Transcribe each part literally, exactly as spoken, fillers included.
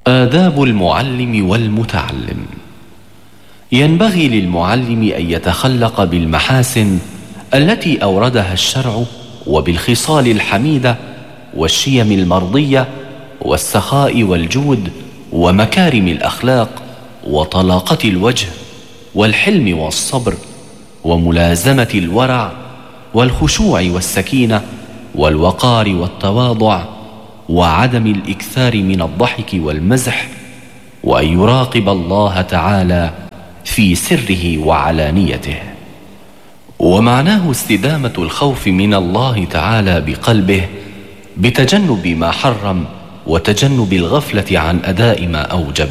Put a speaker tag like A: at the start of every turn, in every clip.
A: آداب المعلم والمتعلم. ينبغي للمعلم أن يتخلق بالمحاسن التي أوردها الشرع، وبالخصال الحميدة والشيم المرضية والسخاء والجود ومكارم الأخلاق وطلاقة الوجه والحلم والصبر وملازمة الورع والخشوع والسكينة والوقار والتواضع وعدم الإكثار من الضحك والمزح، وأن يراقب الله تعالى في سره وعلانيته. ومعناه استدامة الخوف من الله تعالى بقلبه بتجنب ما حرم وتجنب الغفلة عن أداء ما أوجب.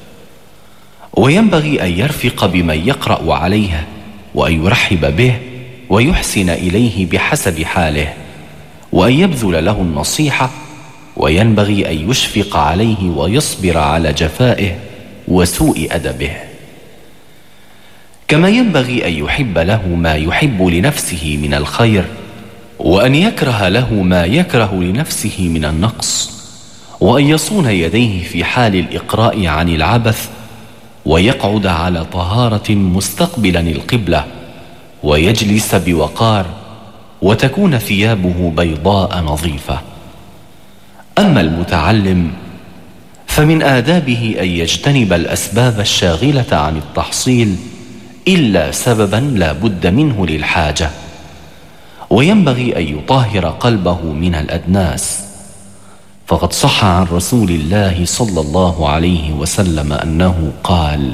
A: وينبغي أن يرفق بمن يقرأ عليه، وأن يرحب به ويحسن إليه بحسب حاله، وأن يبذل له النصيحة، وينبغي أن يشفق عليه ويصبر على جفائه وسوء أدبه. كما ينبغي أن يحب له ما يحب لنفسه من الخير، وأن يكره له ما يكره لنفسه من النقص، وأن يصون يديه في حال الإقراء عن العبث، ويقعد على طهارة مستقبلا القبلة، ويجلس بوقار، وتكون ثيابه بيضاء نظيفة. أما المتعلم فمن آدابه أن يجتنب الأسباب الشاغلة عن التحصيل إلا سببا لا بد منه للحاجة، وينبغي أن يطهر قلبه من الأدناس. فقد صح عن رسول الله صلى الله عليه وسلم أنه قال: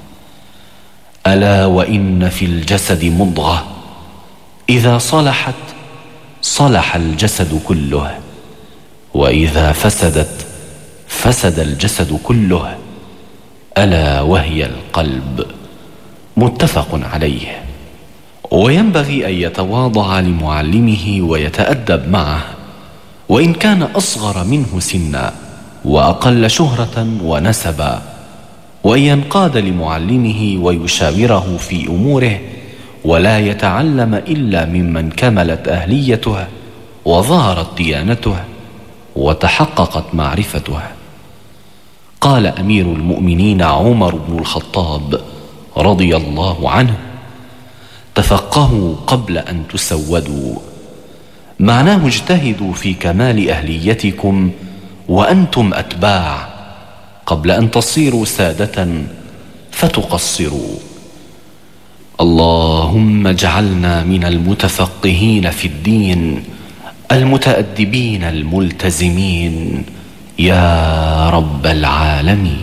A: ألا وإن في الجسد مضغة إذا صلحت صلح الجسد كله، وإذا فسدت فسد الجسد كله، ألا وهي القلب. متفق عليه. وينبغي أن يتواضع لمعلمه ويتأدب معه، وإن كان أصغر منه سنا وأقل شهرة ونسبا، وأن ينقاد لمعلمه ويشاوره في أموره، ولا يتعلم إلا ممن كملت أهليته وظهرت ديانته وتحققت معرفته. قال أمير المؤمنين عمر بن الخطاب رضي الله عنه: تفقهوا قبل أن تسودوا. معناه اجتهدوا في كمال أهليتكم وأنتم أتباع قبل أن تصيروا سادة فتقصروا. اللهم اجعلنا من المتفقهين في الدين المتأدبين الملتزمين يا رب العالمين.